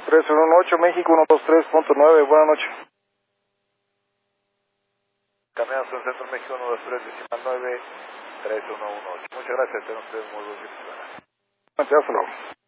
3118, México 123.9, buenas noches. Caminamos en Centro México 123.9, 3118. Muchas gracias, tengan ustedes muy buen fin de semana. Hasta luego.